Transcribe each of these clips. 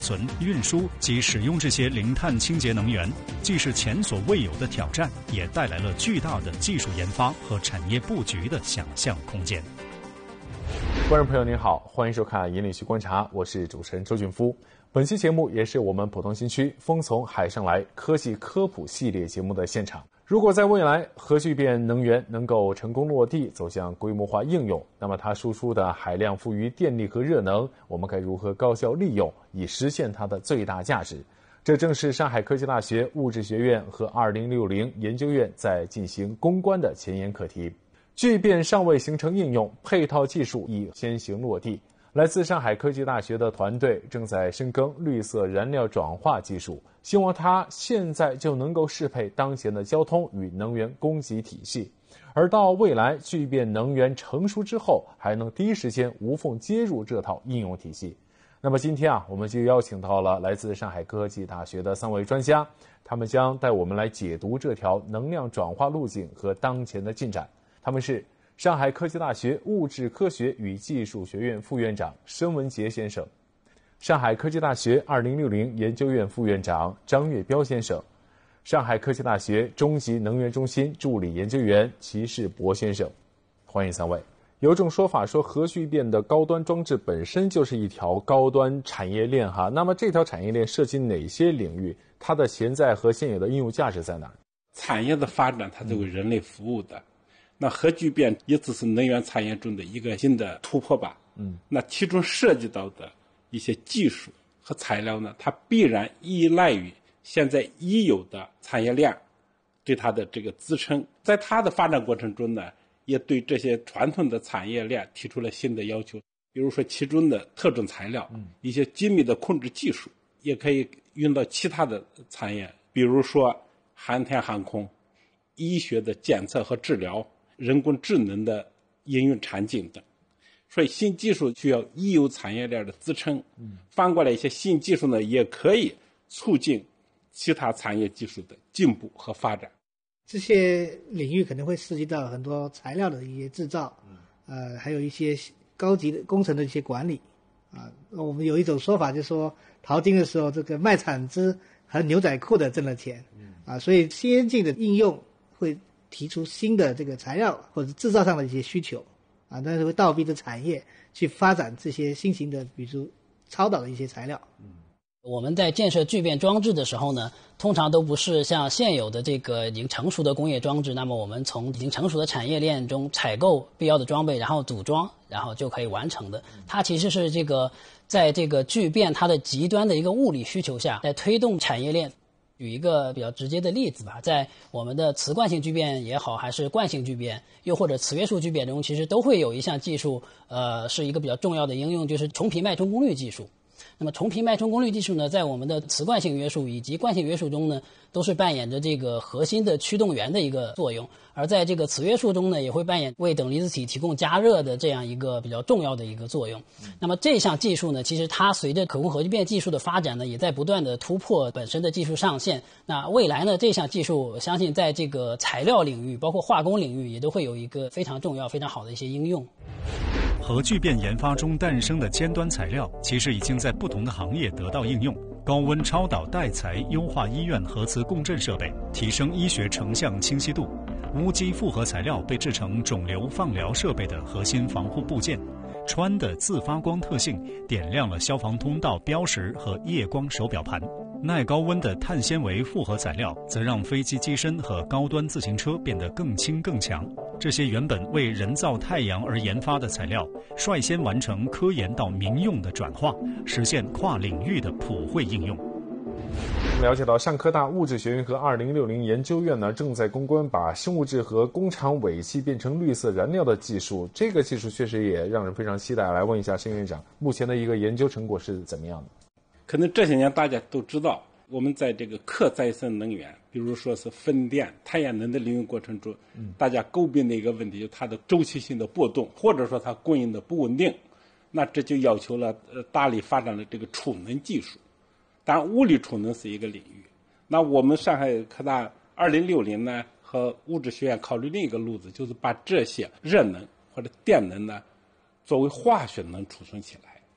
存、运输及使用这些零碳清洁能源，既是前所未有的挑战，也带来了巨大的技术研发和产业布局的想象空间。 观众朋友您好，欢迎收看《引领区观察》，我是主持人周俊夫。本期节目也是我们浦东新区风从海上来科技科普系列节目的现场。如果在未来核聚变能源能够成功落地，走向规模化应用，那么它输出的海量富余电力和热能，我们该如何高效利用，以实现它的最大价值？这正是上海科技大学物质学院和2060研究院在进行攻关的前沿课题。聚变尚未形成应用，配套技术已先行落地。来自上海科技大学的团队正在深耕绿色燃料转化技术，希望它现在就能够适配当前的交通与能源供给体系，而到未来聚变能源成熟之后，还能第一时间无缝接入这套应用体系。那么今天我们就邀请到了来自上海科技大学的3位专家，他们将带我们来解读这条能量转化路径和当前的进展。他们是上海科技大学物质科学与技术学院副院长申文杰先生，上海科技大学2060研究院副院长张岳彪先生，上海科技大学中级能源中心助理研究员齐世博先生。欢迎3位。有种说法说核聚变的高端装置本身就是一条高端产业链那么这条产业链涉及哪些领域？它的潜在和现有的应用价值在哪儿？ 产业的发展它是为人类服务的。那核聚变也只是能源产业中的一个新的突破吧。那其中涉及到的一些技术和材料呢，它必然依赖于现在已有的产业链对它的这个支撑。在它的发展过程中呢，也对这些传统的产业链提出了新的要求，比如说其中的特种材料，一些精密的控制技术，也可以用到其他的产业，比如说航天航空、医学的检测和治疗、人工智能的应用场景等。所以新技术需要已有产业链的支撑，反过来一些新技术呢，也可以促进其他产业技术的进步和发展。 这些领域可能会涉及到很多材料的一些制造，还有一些高级的工程的一些管理。我们有一种说法，就是说淘金的时候，这个卖铲子和牛仔裤的挣了钱，所以先进的应用会提出新的这个材料或者制造上的一些需求，但是会倒逼着产业去发展这些新型的，比如超导的一些材料。 我们在建设聚变装置的时候呢，通常都不是像现有的这个已经成熟的工业装置，那么我们从已经成熟的产业链中采购必要的装备，然后组装，然后就可以完成的。它其实是这个在这个聚变它的极端的一个物理需求下，在推动产业链。举一个比较直接的例子吧，在我们的磁惯性聚变也好，还是惯性聚变，又或者磁约束聚变中，其实都会有一项技术，是一个比较重要的应用，就是重频脉冲功率技术。那么重频脉冲功率技术呢，在我们的磁惯性约束以及惯性约束中呢，都是扮演着这个核心的驱动源的一个作用，而在这个磁约束中呢，也会扮演为等离子体提供加热的这样一个比较重要的一个作用。那么这项技术呢，其实它随着可控核聚变技术的发展呢，也在不断的突破本身的技术上限。那未来呢，这项技术我相信在这个材料领域，包括化工领域，也都会有一个非常重要、非常好的一些应用。 核聚变研发中诞生的尖端材料，其实已经在不同的行业得到应用。高温超导带材优化医院核磁共振设备，提升医学成像清晰度；无机复合材料被制成肿瘤放疗设备的核心防护部件；氚的自发光特性点亮了消防通道标识和夜光手表盘；耐高温的碳纤维复合材料则让飞机机身和高端自行车变得更轻更强。这些原本为人造太阳而研发的材料，率先完成科研到民用的转化，实现跨领域的普惠应用。 了解到上科大物质学院和2060研究院呢，正在攻关把生物质和工厂尾气变成绿色燃料的技术，这个技术确实也让人非常期待。来问一下申院长，目前的一个研究成果是怎么样的？ 可能这些年大家都知道，我们在这个可再生能源，比如说是风电、太阳能的利用过程中，大家诟病的一个问题就是它的周期性的波动，或者说它供应的不稳定。那这就要求了大力发展了这个储能技术。当然物理储能是一个领域，那我们上海科大2060呢和物质学院考虑另一个路子，就是把这些热能或者电能呢作为化学能储存起来，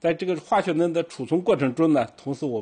在这个化学能的储存过程中呢，同时我们